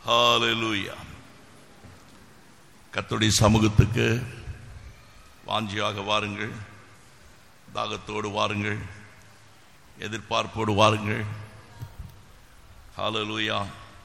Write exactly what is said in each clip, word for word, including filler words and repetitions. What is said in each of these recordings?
ஹல்லேலூயா. கர்த்தருடைய சமூகத்துக்கு வாஞ்சியாக வாருங்கள், தாகத்தோடு வாருங்கள், எதிர்பார்ப்போடு வாருங்கள். ஹல்லேலூயா.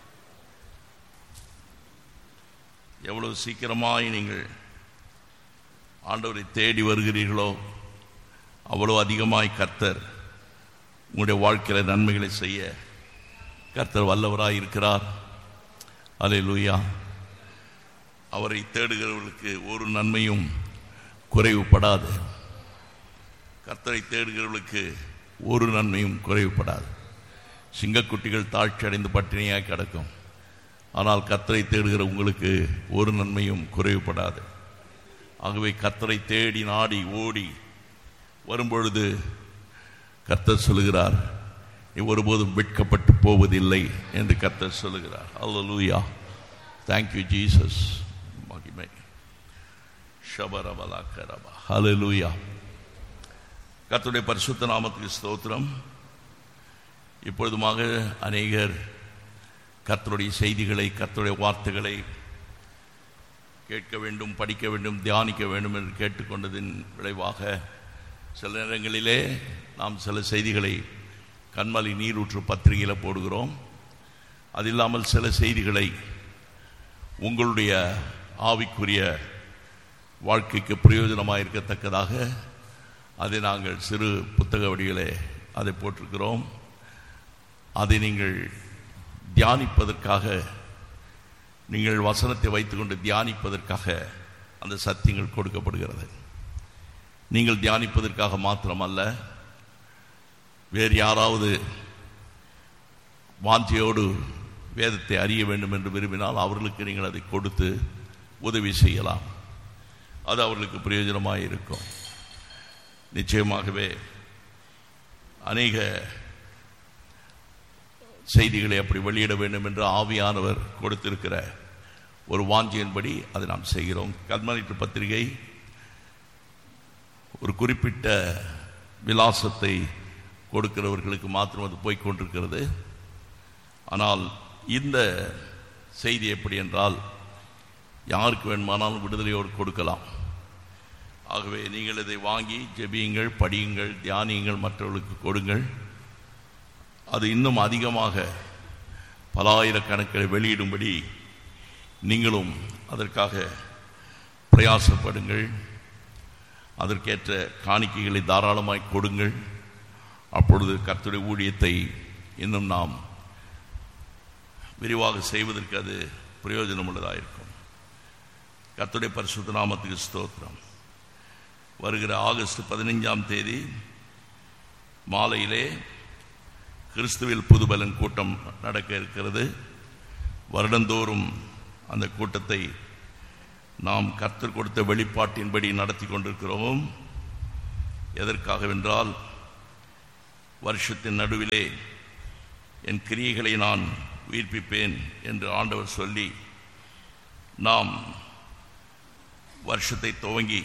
எவ்வளவு சீக்கிரமாய் நீங்கள் ஆண்டவரை தேடி வருகிறீர்களோ அவ்வளவு அதிகமாய் கர்த்தர் உங்களுடைய வாழ்க்கையில் நன்மைகளை செய்ய கர்த்தர் வல்லவராய் இருக்கிறார். ஹல்லேலூயா. அவரை தேடுகிறவர்களுக்கு ஒரு நன்மையும் குறைவுபடாது. கர்த்தரை தேடுகிறவர்களுக்கு ஒரு நன்மையும் குறைவுபடாது. சிங்கக்குட்டிகள் தாழ்ச்சி அடைந்து பட்டினியாய் கிடக்கும், ஆனால் கர்த்தரை தேடுகிற உங்களுக்கு ஒரு நன்மையும் குறைவுபடாது. ஆகவே கர்த்தரை தேடி நாடி ஓடி வரும்பொழுது கர்த்தர் சொல்லுகிறார், நீ ஒருபோதும் வெட்கப்பட்டு போவதில்லை என்று கர்த்தர் சொல்லுகிறார். ஹல்லேலூயா. Thank you Jesus. மகிமை. ஷபரபலகரபா. ஹல்லேலூயா. கர்த்தருடைய பரிசுத்த நாமத்துக்கு ஸ்தோத்திரம். இப்பொழுதுமாக அநேகர் கர்த்தருடைய செய்திகளை, கர்த்தருடைய வார்த்தைகளை கேட்க வேண்டும், படிக்க வேண்டும், தியானிக்க வேண்டும் என்று கேட்டுக்கொண்டதின் விளைவாக சில நேரங்களிலே நாம் சில செய்திகளை கண்மலை நீரூற்று பத்திரிகையில் போடுகிறோம். அது இல்லாமல் சில செய்திகளை உங்களுடைய ஆவிக்குரிய வாழ்க்கைக்கு பிரயோஜனமாக இருக்கத்தக்கதாக அதை நாங்கள் சிறு புத்தக வடிவிலே அதை போட்டிருக்கிறோம். அதை நீங்கள் தியானிப்பதற்காக, நீங்கள் வசனத்தை வைத்துக்கொண்டு தியானிப்பதற்காக அந்த சத்தியங்கள் கொடுக்கப்படுகிறது. நீங்கள் தியானிப்பதற்காக மாத்திரமல்ல, வேறு யாராவது வாஞ்சையோடு வேதத்தை அறிய வேண்டும் என்று விரும்பினால் அவர்களுக்கு நீங்கள் அதை கொடுத்து உதவி செய்யலாம். அது அவர்களுக்கு பிரயோஜனமாக இருக்கும். நிச்சயமாகவே அநேக செய்திகளை அப்படி வெளியிட வேண்டும் என்று ஆவியானவர் கொடுத்திருக்கிற ஒரு வாஞ்சியின்படி அதை நாம் செய்கிறோம். கல்மனைட்டு பத்திரிகை ஒரு குறிப்பிட்ட விலாசத்தை கொடுக்கிறவர்களுக்கு மாத்திரம் அது போய்கொண்டிருக்கிறது. ஆனால் இந்த செய்தி எப்படி என்றால் யாருக்கு வேண்டுமானாலும் விடுதலையோடு கொடுக்கலாம். ஆகவே நீங்கள் இதை வாங்கி ஜெபியுங்கள், படியுங்கள், தியானியுங்கள், மற்றவர்களுக்கு கொடுங்கள். அது இன்னும் அதிகமாக பல ஆயிரக்கணக்கில் வெளியிடும்படி நீங்களும் அதற்காக பிரயாசப்படுங்கள். அதற்கேற்ற காணிக்கைகளை தாராளமாய் கொடுங்கள். அப்பொழுது கர்த்தருடைய ஊழியத்தை இன்னும் நாம் விரிவாக செய்வதற்கு அது பிரயோஜனம் உள்ளதாக இருக்கும். கர்த்தருடைய பரிசுத்த நாமத்துக்கு ஸ்தோத்திரம். வருகிற ஆகஸ்ட் பதினைஞ்சாம் தேதி மாலையிலே கிறிஸ்துவில் புதுபலன் கூட்டம் நடக்க இருக்கிறது. வருடந்தோறும் அந்த கூட்டத்தை நாம் கர்த்தர் கொடுத்த வெளிப்பாட்டின்படி நடத்தி கொண்டிருக்கிறோம். எதற்காகவென்றால், வருஷத்தின் நடுவிலே என் கிரியைகளை நான் உயிர்ப்பிப்பேன் என்று ஆண்டவர் சொல்லி நாம் வருஷத்தை துவங்கி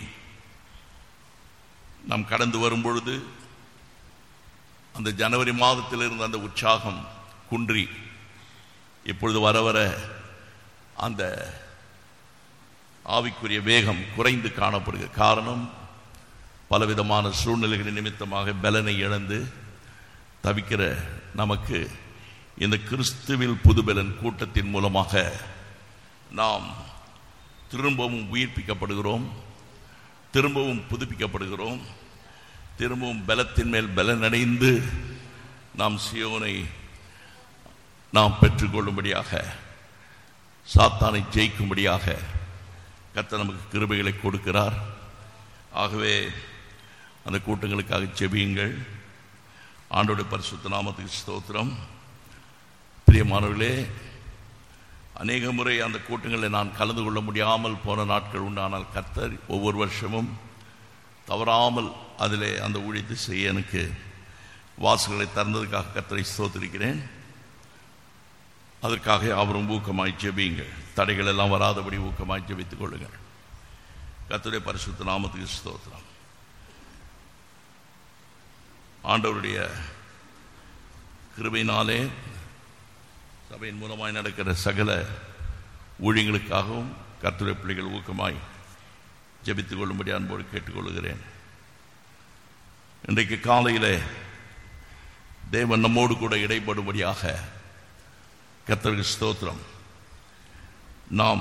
நாம் கடந்து வரும் பொழுது அந்த ஜனவரி மாதத்தில் இருந்த அந்த உற்சாகம் குன்றி இப்பொழுது வர வர அந்த ஆவிக்குரிய வேகம் குறைந்து காணப்படுகிற காரணம், பலவிதமான சூழ்நிலைகளின் நிமித்தமாக பலனை இழந்து தவிக்கிற நமக்கு இந்த கிறிஸ்துவில் புதுபலன் கூட்டத்தின் மூலமாக நாம் திரும்பவும் உயிர்ப்பிக்கப்படுகிறோம், திரும்பவும் புதுப்பிக்கப்படுகிறோம், திரும்பவும் பலத்தின் மேல் பலனடைந்து நாம் சியோனை நாம் பெற்றுக்கொள்ளும்படியாக, சாத்தானை ஜெயிக்கும்படியாக கர்த்தர் நமக்கு கிருபைகளை கொடுக்கிறார். ஆகவே அந்த கூட்டங்களுக்காக ஜெபியுங்கள். ஆண்டவருடைய பரிசுத்த நாமத்துக்கு ஸ்தோத்திரம். பிரியமானவர்களே, அநேக முறை அந்த கூட்டங்களில் நான் கலந்து கொள்ள முடியாமல் போன நாட்கள் உண்டு. ஆனால் கர்த்தர் ஒவ்வொரு வருஷமும் தவறாமல் அதிலே அந்த ஊழியத்தை செய்ய எனக்கு வாசல்களை திறந்ததுக்காக கர்த்தரை ஸ்தோத்திரிக்கிறேன். அதற்காக அவரும் ஊக்கமாய் ஜெபியுங்கள். தடைகள் எல்லாம் வராதபடி ஊக்கமாய் ஜெபித்துக் கொள்ளுங்கள். கர்த்தருடைய பரிசுத்த நாமத்துக்கு ஸ்தோத்திரம். ஆண்டவருடைய கிருபையினாலே சபையின் மூலமாய் நடக்கிற சகல ஊழியங்களுக்காகவும் கர்த்தருடைய பிள்ளைகள் ஊக்கமாய் ஜெபித்துக் கொள்ளும்படி அன்போடு கேட்டுக்கொள்கிறேன். இன்றைக்கு காலையில் தேவன் நம்மோடு கூட இடைப்படும்படியாக கர்த்தருக்கு ஸ்தோத்திரம். நாம்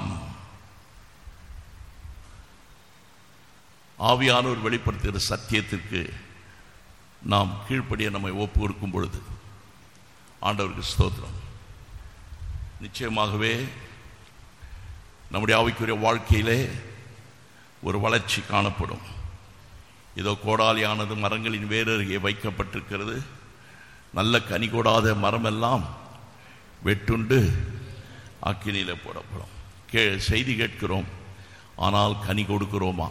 ஆவியானவர் வெளிப்படுத்துகிற சத்தியத்திற்கு நாம் கீழ்ப்படிய நம்மை ஒப்பு கொடுக்கும் பொழுது ஆண்டவருக்கு ஸ்தோத்திரம். நிச்சயமாகவே நம்முடைய ஆவிக்குரிய வாழ்க்கையிலே ஒரு வளர்ச்சி காணப்படும். இதோ கோடாலியானது மரங்களின் வேறருகே வைக்கப்பட்டிருக்கிறது. நல்ல கனி கொடாத மரமெல்லாம் வெட்டுண்டு அக்கினியில் போடப்படும். கே செய்தி கேட்கிறோம், ஆனால் கனி கொடுக்கிறோமா?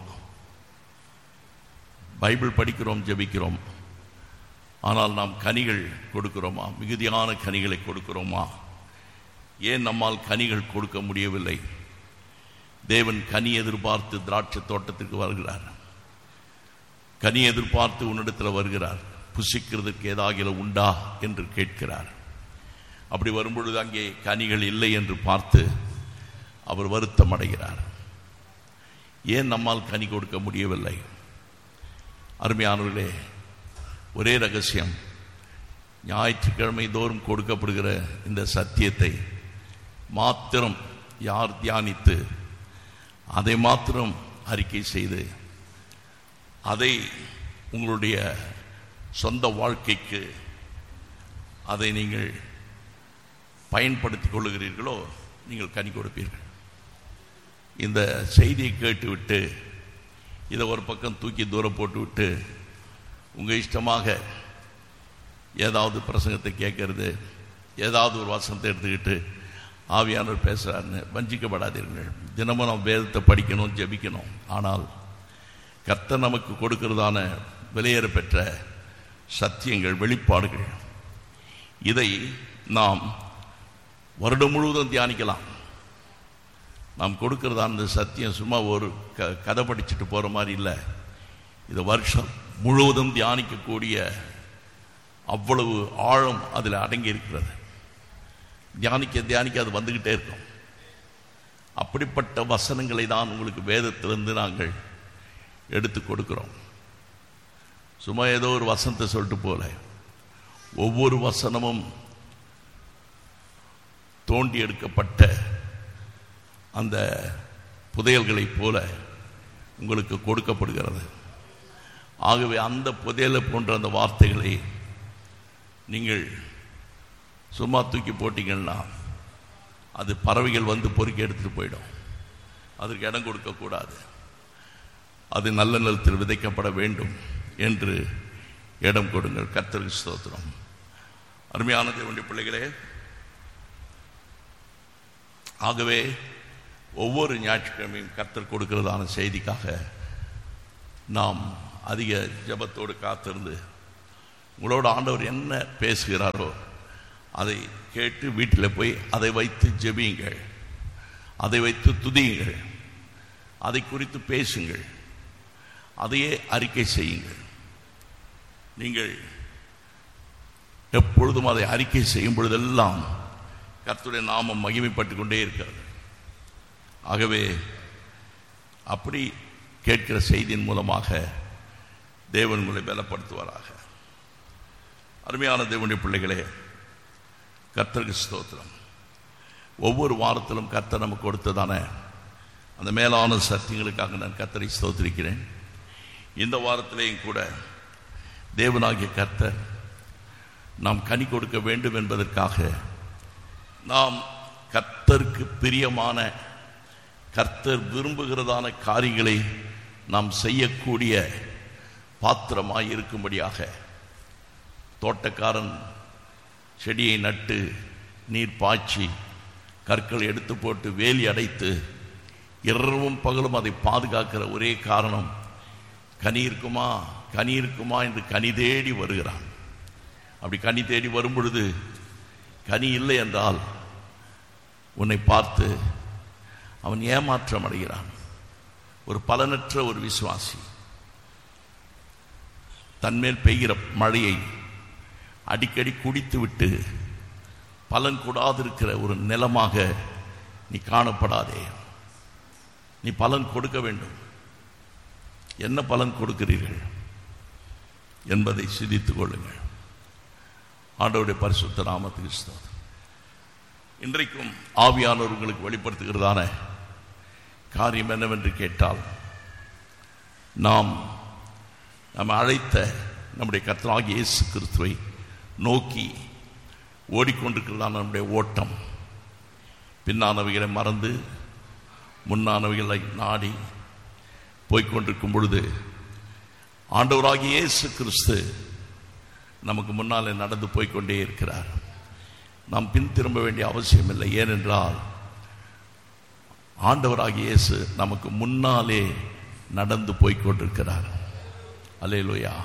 பைபிள் படிக்கிறோம், ஜெபிக்கிறோம், ஆனால் நாம் கனிகள் கொடுக்கிறோமா? மிகுதியான கனிகளை கொடுக்கிறோமா? ஏன் நம்மால் கனிகள் கொடுக்க முடியவில்லை? தேவன் கனி எதிர்பார்த்து திராட்சை தோட்டத்துக்கு வருகிறார். கனி எதிர்பார்த்து உன்னிடத்தில் வருகிறார். புசிக்கிறதுக்கு ஏதாகில உண்டா என்று கேட்கிறார். அப்படி வரும்பொழுது அங்கே கனிகள் இல்லை என்று பார்த்து அவர் வருத்தம் அடைகிறார். ஏன் நம்மால் கனி கொடுக்க முடியவில்லை? அருமையானவர்களே, ஒரே ரகசியம், ஞாயிற்றுக்கிழமை தோறும் கொடுக்கப்படுகிற இந்த சத்தியத்தை மாத்திரம் யார் தியானித்து அதை மாத்திரம் அறிக்கை செய்து அதை உங்களுடைய சொந்த வாழ்க்கைக்கு அதை நீங்கள் பயன்படுத்திக் கொள்ளுகிறீர்களோ நீங்கள் கனி கொடுப்பீர்கள். இந்த செய்தியை கேட்டுவிட்டு இதை ஒரு பக்கம் தூக்கி தூரம் போட்டுவிட்டு உங்கள் இஷ்டமாக ஏதாவது பிரசங்கத்தை கேட்கறது, ஏதாவது ஒரு வசனத்தை எடுத்துக்கிட்டு ஆவியானவர் பேசுகிறாருன்னு வஞ்சிக்கப்படாதீர்கள். தினமும் நாம் வேதத்தை படிக்கணும், ஜெபிக்கணும். ஆனால் கர்த்தர் நமக்கு கொடுக்கிறதான விலையேற பெற்ற சத்தியங்கள், வெளிப்பாடுகள், இதை நாம் வருடம் முழுவதும் தியானிக்கலாம். நாம் கொடுக்கிறதான இந்த சத்தியம் சும்மா ஒரு க கதை படிச்சுட்டு போகிற மாதிரி இல்லை. இது வருஷம் முழுவதும் தியானிக்கக்கூடிய அவ்வளவு ஆழம் அதில் அடங்கி இருக்கிறது. தியானிக்க தியானிக்க அது வந்துக்கிட்டே இருக்கும். அப்படிப்பட்ட வசனங்களை தான் உங்களுக்கு வேதத்திலிருந்து நாங்கள் எடுத்து கொடுக்கிறோம். சும்மா ஏதோ ஒரு வசனத்தை சொல்லிட்டு போல, ஒவ்வொரு வசனமும் தோண்டி எடுக்கப்பட்ட அந்த புதையல்களைப் போல உங்களுக்கு கொடுக்கப்படுகிறது. ஆகவே அந்த புதையலை போன்ற அந்த வார்த்தைகளை நீங்கள் சும்மா தூக்கி போட்டீங்கன்னா அது பறவைகள் வந்து பொறுக்கி எடுத்துகிட்டு போயிடும். அதற்கு இடம் கொடுக்கக்கூடாது. அது நல்ல நிலத்தில் விதைக்கப்பட வேண்டும் என்று இடம் கொடுங்கள். கர்த்தருக்கு ஸ்தோத்திரம். அருமையான தேவனுடைய பிள்ளைகளே, ஆகவே ஒவ்வொரு ஞாயிற்றுக்கிழமையும் கர்த்தர் கொடுக்கிறதான செய்திக்காக நாம் அதிக ஜெபத்தோடு காத்திருந்து உங்களோட ஆண்டவர் என்ன பேசுகிறாரோ அதை கேட்டு வீட்டில் போய் அதை வைத்து ஜெபியுங்கள், அதை வைத்து துதியுங்கள், அதை குறித்து பேசுங்கள், அதையே அறிக்கை செய்யுங்கள். நீங்கள் எப்பொழுதும் அதை அறிக்கை செய்யும் பொழுதெல்லாம் கர்த்தருடைய நாமம் மகிமைப்பட்டு கொண்டே இருக்கிறது. ஆகவே அப்படி கேட்கிற செய்தியின் மூலமாக தேவன் உங்களை பலப்படுத்துவாராக. அருமையான தேவனுடைய பிள்ளைகளே, கர்த்தருக்கு ஸ்தோத்திரம். ஒவ்வொரு வாரத்திலும் கர்த்தர் நமக்கு கொடுத்ததான அந்த மேலான சத்தியங்களுக்காக நான் கர்த்தரை ஸ்தோத்திரிக்கிறேன். இந்த வாரத்திலேயும் கூட தேவனாகிய கர்த்தர் நாம் கனி கொடுக்க வேண்டும் என்பதற்காக நாம் கர்த்தருக்கு பிரியமான, கர்த்தர் விரும்புகிறதான காரியங்களை நாம் செய்யக்கூடிய பாத்திரமாய் இருக்கும்படியாக தோட்டக்காரன் செடியை நட்டு நீர் பாய்ச்சி கற்களை எடுத்து போட்டு வேலி அடைத்து இரவும் பகலும் அதை பாதுகாக்கிற ஒரே காரணம் கனி இருக்குமா கனி இருக்குமா என்று கனி தேடி வருகிறான். அப்படி கனி தேடி வரும் பொழுது கனி இல்லை என்றால் உன்னை பார்த்து அவன் ஏமாற்றம் அடைகிறான். ஒரு பலனற்ற ஒரு விசுவாசி தன்மேல் பெய்கிற மழையை அடிக்கடி குடித்து விட்டு பலன் கூடாதிருக்கிற ஒரு நிலமாக நீ காணப்படாதே. நீ பலன் கொடுக்க வேண்டும். என்ன பலன் கொடுக்கிறீர்கள் என்பதை சிந்தித்துக் கொள்ளுங்கள். ஆண்டவருடைய பரிசுத்த நாமத்துக்கு ஸ்தோத்திரம். இன்றைக்கும் ஆவியானவர் உங்களுக்கு வெளிப்படுத்துகிறதான காரியம் என்னவென்று கேட்டால், நாம் நாம் அழைத்த நம்முடைய கர்த்தராகிய இயேசு கிறிஸ்துவை நோக்கி ஓடிக்கொண்டிருக்கிறதான நம்முடைய ஓட்டம் பின்னானவைகளை மறந்து முன்னானவைகளை நாடி போய்கொண்டிருக்கும் பொழுது ஆண்டவராகிய இயேசு கிறிஸ்து நமக்கு முன்னாலே நடந்து போய்கொண்டே இருக்கிறார். நாம் பின் திரும்ப வேண்டிய அவசியம் இல்லை. ஏனென்றால் ஆண்டவராகிய இயேசு நமக்கு முன்னாலே நடந்து போய்கொண்டிருக்கிறார். அல்லேலூயா.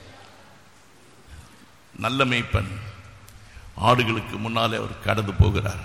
நல்ல மேய்ப்பன் ஆடுகளுக்கு முன்னாலே அவர் கடந்து போகிறார்.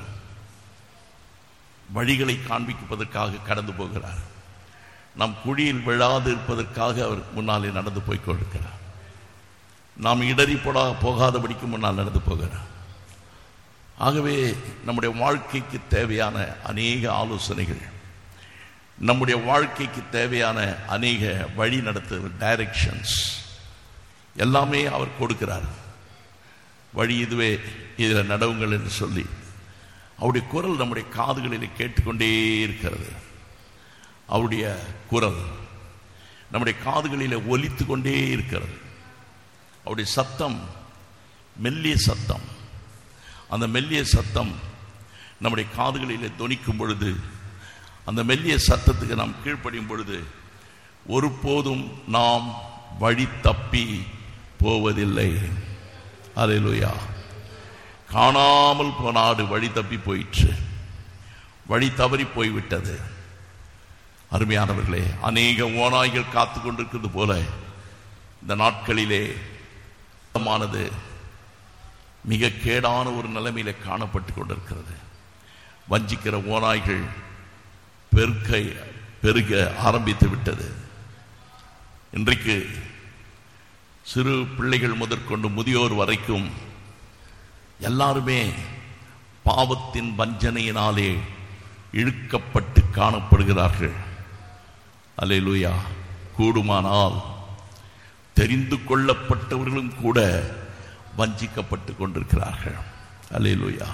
வழிகளை காண்பிப்பதற்காக கடந்து போகிறார். நாம் குழியில் விழாது இருப்பதற்காக அவர் முன்னாலே நடந்து போய்கொண்டிருக்கிறார். நாம் இடறி போடா போகாதபடிக்கு முன்னால் நடந்து போகிறார். ஆகவே நம்முடைய வாழ்க்கைக்கு தேவையான அநேக ஆலோசனைகள், நம்முடைய வாழ்க்கைக்கு தேவையான அநேக வழி நடத்துகிற டைரக்ஷன்ஸ் எல்லாமே அவர் கொடுக்கிறார். வழி இதுவே, இதில் நடவுங்கள் என்று சொல்லி அவருடைய குரல் நம்முடைய காதுகளில் கேட்டுக்கொண்டே இருக்கிறது. அவருடைய குரல் நம்முடைய காதுகளில் ஒலித்து கொண்டே இருக்கிறது. அவருடைய சத்தம் மெல்லிய சத்தம். அந்த மெல்லிய சத்தம் நம்முடைய காதுகளில் தொனிக்கும் பொழுது, அந்த மெல்லிய சத்தத்துக்கு நாம் கீழ்ப்படியும் பொழுது ஒருபோதும் நாம் வழி தப்பி போவதில்லை. அல்லேலூயா. காணாமல் போன ஆடு வழி தப்பி போயிற்று, வழி தவறி போய்விட்டது. அருமையானவர்களே, அநேக ஓநாய்கள் காத்து கொண்டிருக்கிறது போல இந்த நாட்களிலே மானது மிக கேடான ஒரு நிலைமையில காணப்பட்டு கொண்டிருக்கிறது. வஞ்சிக்கிற ஓநாய்கள் பெருக்க பெருக ஆரம்பித்து விட்டது. இன்றைக்கு சிறு பிள்ளைகள் முதற்கொண்டு முதியோர் வரைக்கும் எல்லாருமே பாவத்தின் வஞ்சனையினாலே இழுக்கப்பட்டு காணப்படுகிறார்கள். அல்லேலூயா. கூடுமானால் தெரிந்து கொள்ளப்பட்டவர்களும் கூட வஞ்சிக்கப்பட்டு கொண்டிருக்கிறார்கள். அல்லேலூயா.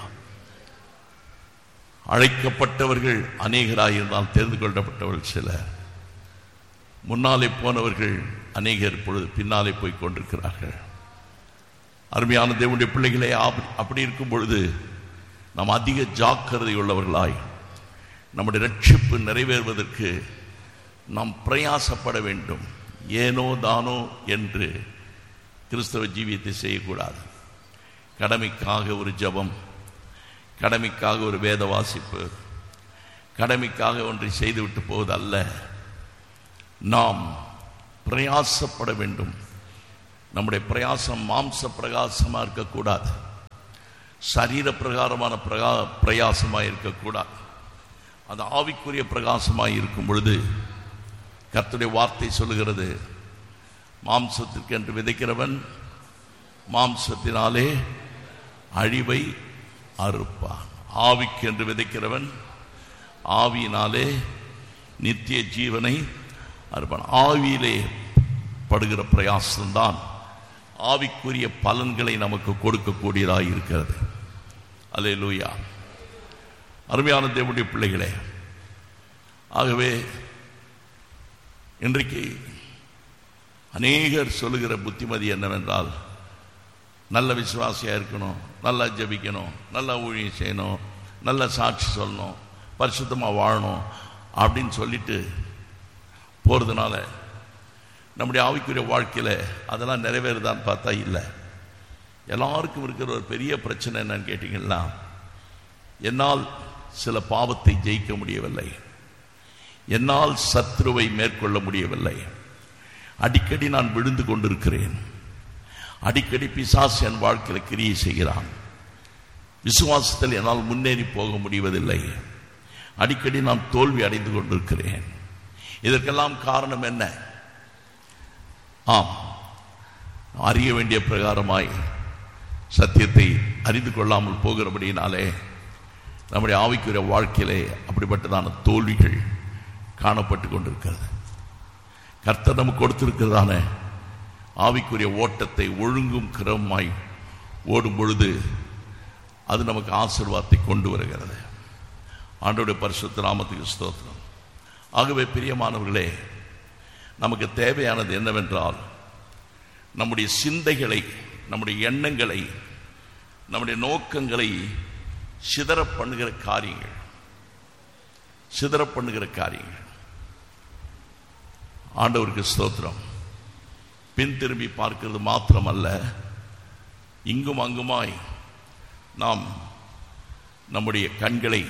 அழைக்கப்பட்டவர்கள் அநேகராயிருந்தால் தெரிந்து கொள்ளப்பட்டவர்கள் சிலர். முன்னாலே போனவர்கள் அநேகர் பொழுது பின்னாலே போய் கொண்டிருக்கிறார்கள். அருமையான தேவனுடைய பிள்ளைகளே, அப்படி இருக்கும் பொழுது நாம் அதிக ஜாக்கிரதை உள்ளவர்களாய் நம்முடைய ரட்சிப்பு நிறைவேறுவதற்கு நாம் பிரயாசப்பட வேண்டும். ஏனோ தானோ என்று கிறிஸ்தவ ஜீவியத்தை செய்யக்கூடாது. கடமைக்காக ஒரு ஜெபம், கடமைக்காக ஒரு வேத வாசிப்பு, கடமைக்காக ஒன்றை செய்துவிட்டு போவது அல்ல. நாம் பிரயாசப்பட வேண்டும். நம்முடைய பிரயாசம் மாம்ச பிரகாசமாக இருக்கக்கூடாது, சரீர பிரகாரமான பிரகா பிரயாசமாக இருக்கக்கூடாது. அது ஆவிக்குரிய பிரகாசமாக இருக்கும் பொழுது கர்த்தருடைய வார்த்தை சொல்லுகிறது, மாம்சத்திற்கு என்று விதைக்கிறவன் மாம்சத்தினாலே அழிவை அறுப்பான், ஆவிக்கு என்று விதைக்கிறவன் ஆவியினாலே நித்திய ஜீவனை அறுப்பான். ஆவியிலே படுகிற பிரயாசம்தான் ஆவிக்குரிய பலன்களை நமக்கு கொடுக்கக்கூடியதாக இருக்கிறது. அல்லேலூயா. அருமையான தேவனுடைய பிள்ளைகளே, ஆகவே இன்றைக்கு அநேகர் சொல்லுகிற புத்திமதி என்னவென்றால், நல்ல விசுவாசியாக இருக்கணும், நல்லா ஜெபிக்கணும், நல்லா ஊழியம் செய்யணும், நல்ல சாட்சி சொல்லணும், பரிசுத்தமாக வாழணும் அப்படின்னு சொல்லிட்டு போகிறதுனால நம்முடைய ஆவிக்குரிய வாழ்க்கையில் அதெல்லாம் நிறைவேறுதான்னு பார்த்தா இல்லை. எல்லாருக்கும் இருக்கிற ஒரு பெரிய பிரச்சனை என்னன்னு கேட்டிங்கன்னா, என்னால் சில பாவத்தை ஜெயிக்க முடியவில்லை, என்னால் சத்ருவை மேற்கொள்ள முடியவில்லை, அடிக்கடி நான் விழுந்து கொண்டிருக்கிறேன், அடிக்கடி பிசாசு என் வாழ்க்கையில் கிரியை செய்கிறான், விசுவாசத்தில் என்னால் முன்னேறி போக முடிவதில்லை, அடிக்கடி நான் தோல்வி அடைந்து கொண்டிருக்கிறேன். இதற்கெல்லாம் காரணம் என்ன? ஆம், அறிய வேண்டிய பிரகாரமாய் சத்தியத்தை அறிந்து கொள்ளாமல் போகிறபடியினாலே நம்முடைய ஆவிக்குரிய வாழ்க்கையிலே அப்படிப்பட்டதான தோல்விகள் காணப்பட்டு கொண்டிருக்கிறது. கர்த்தர் நமக்கு கொடுத்திருக்கிறதான ஆவிக்குரிய ஓட்டத்தை ஒழுங்கும் கிரமமாய் ஓடும் பொழுது அது நமக்கு ஆசீர்வாதத்தை கொண்டு வருகிறது. ஆண்டவருடைய பரிசுத்த நாமத்துக்கு ஸ்தோத்திரம். ஆகவே பிரியமானவர்களே, நமக்கு தேவையானது என்னவென்றால் நம்முடைய சிந்தைகளை, நம்முடைய எண்ணங்களை, நம்முடைய நோக்கங்களை சிதற பண்ணுகிற காரியங்கள் சிதற பண்ணுகிற காரியங்கள் ஆண்டவருக்கு ஸ்தோத்திரம். பின் திரும்பி பார்க்கிறது மாத்திரமல்ல, இங்கும் அங்குமாய் நாம் நம்முடைய கண்களை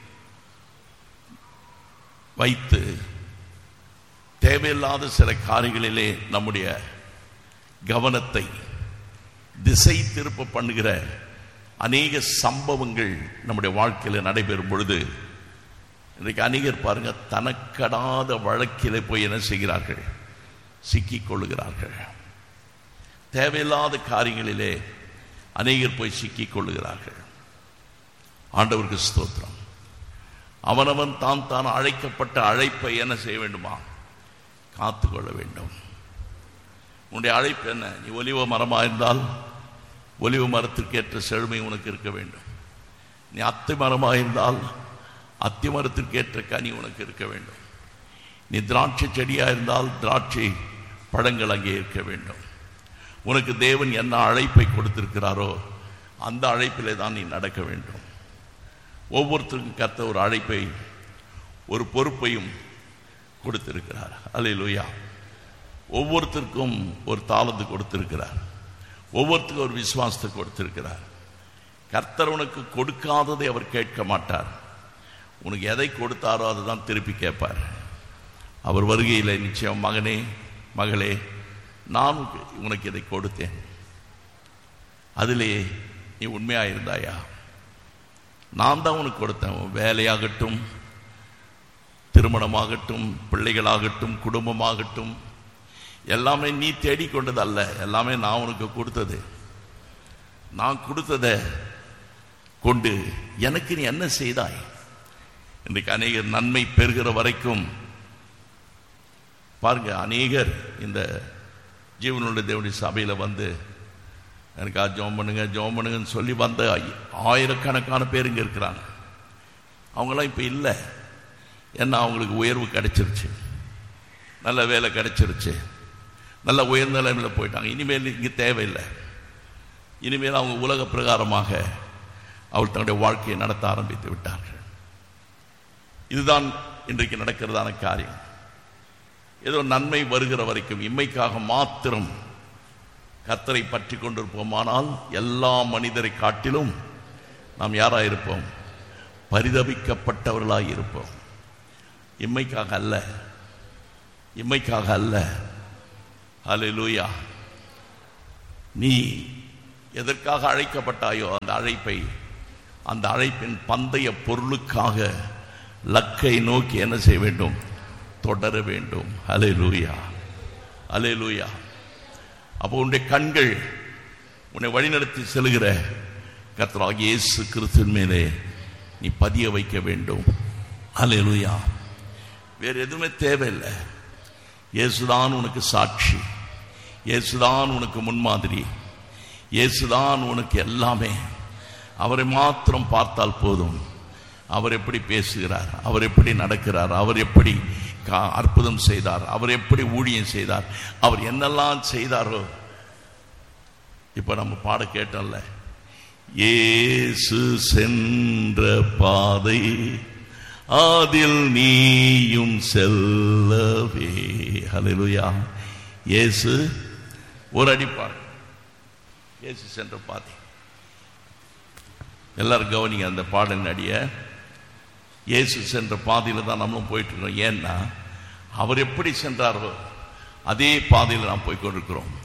வைத்து தேவையில்லாத சில காரியங்களிலே நம்முடைய கவனத்தை திசை திருப்ப பண்ணுகிற அநேக சம்பவங்கள் நம்முடைய வாழ்க்கையில் நடைபெறும் பொழுது இன்றைக்கு அநேகர் பாருங்க, தனக்கடாத வழக்கிலே போய் என்ன செய்கிறார்கள்? சிக்கிக் கொள்ளுகிறார்கள். தேவையில்லாத காரியங்களிலே அநேகர் போய் சிக்கிக் கொள்ளுகிறார்கள். ஆண்டவருக்கு ஸ்தோத்திரம். அவனவன் தான் தான் அழைக்கப்பட்ட அழைப்பை என்ன செய்ய வேண்டுமா? காத்து கொள்ள வேண்டும். உன்னுடைய அழைப்பு என்ன? நீ ஒலிவ மரமாக இருந்தால் ஒலிவ மரத்திற்கு ஏற்ற செழுமை உனக்கு இருக்க வேண்டும். நீ அத்தி மரமாக இருந்தால் அத்தி மரத்திற்கு ஏற்ற கனி உனக்கு இருக்க வேண்டும். நீ திராட்சை செடியாக இருந்தால் திராட்சை பழங்கள் அங்கே இருக்க வேண்டும். உனக்கு தேவன் என்ன அழைப்பை கொடுத்திருக்கிறாரோ அந்த அழைப்பிலே தான் நீ நடக்க வேண்டும். ஒவ்வொருத்தருக்கும் கர்த்தர் ஒரு அழைப்பை, ஒரு பொறுப்பையும் கொடுத்திருக்கிறார். அல்லேலூயா. ஒவ்வொருத்தருக்கும் ஒரு தாளந்து கொடுத்திருக்கிறார். ஒவ்வொருத்தருக்கும் ஒரு விசுவாசத்தை கொடுத்திருக்கிறார். கர்த்தர் உனக்கு கொடுக்காததை அவர் கேட்க மாட்டார். உனக்கு எதை கொடுத்தாரோ அதை தான் திருப்பி கேட்பார். அவர் வருகையில் நிச்சயம், மகனே மகளே, நான் உனக்கு இதை கொடுத்தேன், அதிலே நீ உண்மையாக இருந்தாயா? நான் தான் உனக்கு கொடுத்தேன். வேலையாகட்டும், திருமணமாகட்டும், பிள்ளைகளாகட்டும், குடும்பமாகட்டும், எல்லாமே நீ தேடிக்கொண்டது அல்ல, எல்லாமே நான் உனக்கு கொடுத்தது. நான் கொடுத்ததை கொண்டு எனக்கு நீ என்ன செய்தாய்? இன்றைக்கு அநேகர் நன்மை பெறுகிற வரைக்கும் பாருங்க, அநேகர் இந்த ஜீவனுடைய தேவனுடைய சபையில் வந்து எனக்கா ஜோம் பண்ணுங்க ஜோம் பண்ணுங்கன்னு சொல்லி வந்த ஆயிரக்கணக்கான பேர் இங்கே இருக்கிறாங்க. அவங்களாம் இப்போ இல்லை. ஏன்னா அவங்களுக்கு உயர்வு கிடைச்சிருச்சு, நல்ல வேலை கிடைச்சிருச்சு, நல்ல உயர்ந்த நிலைமையில் போயிட்டாங்க. இனிமேல் இங்கே தேவையில்லை. இனிமேல் அவங்க உலக பிரகாரமாக அவள் தன்னுடைய வாழ்க்கையை நடத்த ஆரம்பித்து விட்டார்கள். இதுதான் இன்றைக்கு நடக்கிறதான காரியம். ஏதோ நன்மை வருகிற வரைக்கும் இம்மைக்காக மாத்திரம் கர்த்தரை பற்றி கொண்டிருப்போமானால் எல்லா மனிதரை காட்டிலும் நாம் யாராக இருப்போம்? பரிதபிக்கப்பட்டவர்களாக இருப்போம். இம்மைக்காக அல்ல, இம்மைக்காக அல்ல. ஹல்லேலூயா. நீ எதற்காக அழைக்கப்பட்டாயோ அந்த அழைப்பை, அந்த அழைப்பின் பந்தய பொருளுக்காக லக்கை நோக்கி என்ன செய்ய வேண்டும்? தொடர வேண்டும். ஹல்லேலூயா, ஹல்லேலூயா. அப்போ உன்னுடைய கண்கள் உன்னை வழிநடத்தி செல்கிற கர்த்தராகிய இயேசு கிறிஸ்துவின் மேலே நீ பதிய வைக்க வேண்டும். ஹல்லேலூயா. வேறு எதுவுமே தேவையில்லை. இயேசுதான் உனக்கு சாட்சி, இயேசுதான் உனக்கு முன்மாதிரி, இயேசுதான் உனக்கு எல்லாமே. அவரை மாத்திரம் பார்த்தால் போதும். அவர் எப்படி பேசுகிறார், அவர் எப்படி நடக்கிறார், அவர் எப்படி அற்புதம் செய்தார், அவர் எப்படி ஊழியம் செய்தார், அவர் என்னெல்லாம் செய்தாரோ. இப்ப நம்ம பாட கேட்டோம்ல, இயேசு சென்ற பாதை அதில் நீயும் செல்லவே. ஹல்லேலூயா. இயேசு ஒரு அடிப்பார். இயேசு சென்ற பாதை. எல்லாரும் கவனிங்க அந்த பாடலின் அடிய. இயேசு சென்ற பாதையில் தான் நம்மளும் போயிட்டு இருக்கோம். ஏன்னா அவர் எப்படி சென்றாரோ அதே பாதையில் நாம் போய் கொண்டிருக்கிறோம்.